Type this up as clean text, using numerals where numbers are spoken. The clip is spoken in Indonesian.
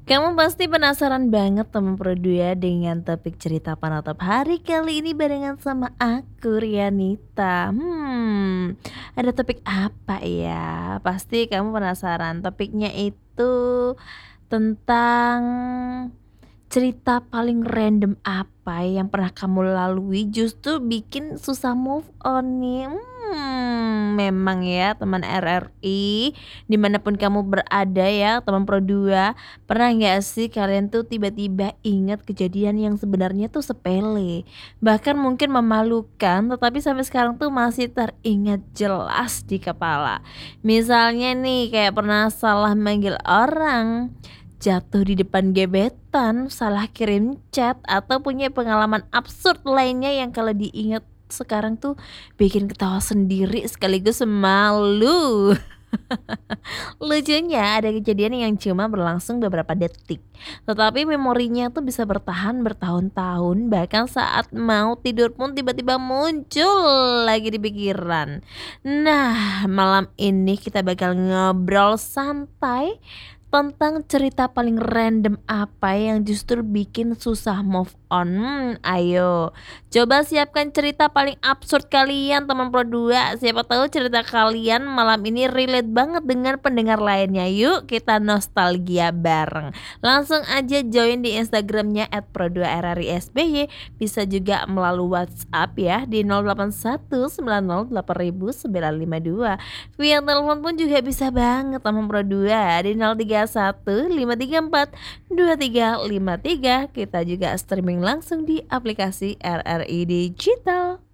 Kamu pasti penasaran banget teman Pro2 ya dengan topik cerita penutup hari kali ini barengan sama aku Rianita. Ada topik apa ya? Pasti kamu penasaran. Topiknya itu tentang cerita paling random apa yang pernah kamu lalui justru bikin susah move on nih? Memang ya teman RRI, dimanapun kamu berada ya teman Pro2, pernah nggak sih kalian tuh tiba-tiba ingat kejadian yang sebenarnya tuh sepele, bahkan mungkin memalukan, tetapi sampai sekarang tuh masih teringat jelas di kepala. Misalnya nih kayak pernah salah manggil orang, jatuh di depan gebetan, salah kirim chat, atau punya pengalaman absurd lainnya yang kalau diingat sekarang tuh bikin ketawa sendiri sekaligus malu. Lucunya ada kejadian yang cuma berlangsung beberapa detik, tetapi memorinya tuh bisa bertahan bertahun-tahun, bahkan saat mau tidur pun tiba-tiba muncul lagi di pikiran. Nah, malam ini kita bakal ngobrol santai tentang cerita paling random apa yang justru bikin susah move on. Ayo, coba siapkan cerita paling absurd kalian teman Pro2. Siapa tahu cerita kalian malam ini relate banget dengan pendengar lainnya. Yuk kita nostalgia bareng. Langsung aja join di Instagramnya @pro2rrisby. Bisa juga melalui WhatsApp ya di 0819080952. Via telepon pun juga bisa banget teman Pro2 di 0315342353. Kita juga streaming langsung di aplikasi RRI Digital.